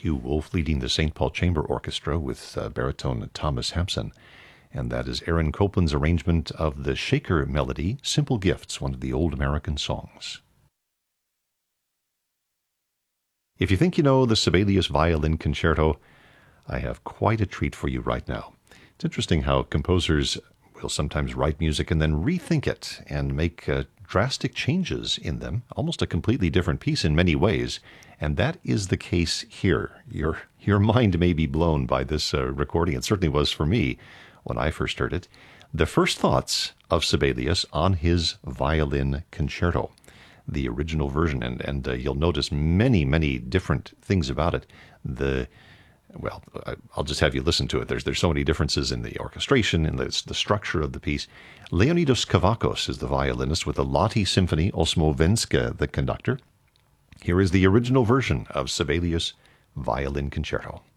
Hugh Wolf leading the St. Paul Chamber Orchestra with baritone Thomas Hampson. And that is Aaron Copland's arrangement of the Shaker melody, Simple Gifts, one of the old American songs. If you think you know the Sibelius Violin Concerto, I have quite a treat for you right now. It's interesting how composers will sometimes write music and then rethink it and make drastic changes in them, almost a completely different piece in many ways. And that is the case here. Your mind may be blown by this recording. It certainly was for me when I first heard it. The first thoughts of Sibelius on his violin concerto, the original version, and you'll notice many, many different things about it. Well, I'll just have you listen to it. There's so many differences in the orchestration, in the structure of the piece. Leonidas Kavakos is the violinist with the Lahti Symphony, Osmo Venska the conductor. Here is the original version of Sibelius Violin Concerto.